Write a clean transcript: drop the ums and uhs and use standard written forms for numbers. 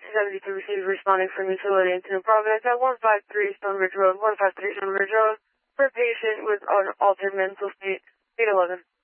72 received responding from utility in Tune Providence at 153 Stonebridge Road, 153 Stonebridge Road, for a patient with an altered mental state, 811.